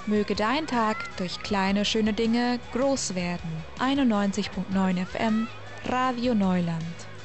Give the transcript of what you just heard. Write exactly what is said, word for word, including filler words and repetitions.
Möge dein Tag durch kleine schöne Dinge groß werden. einundneunzig Komma neun F M Radio Neuland.